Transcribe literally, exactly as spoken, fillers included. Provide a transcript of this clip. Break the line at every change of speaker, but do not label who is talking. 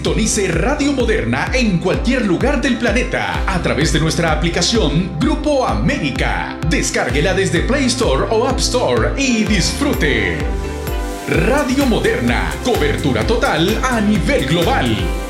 Sintonice Radio Moderna en cualquier lugar del planeta a través de nuestra aplicación Grupo América. Descárguela desde Play Store o App Store y disfrute. Radio Moderna, cobertura total a nivel global.